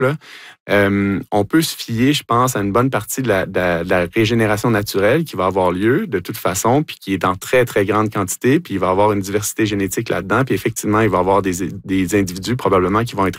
là, on peut se fier, je pense, à une bonne partie de la régénération naturelle qui va avoir lieu de toute façon, puis qui est en très, très grande quantité, puis il va y avoir une diversité génétique là-dedans, puis effectivement, il va y avoir des individus probablement qui vont être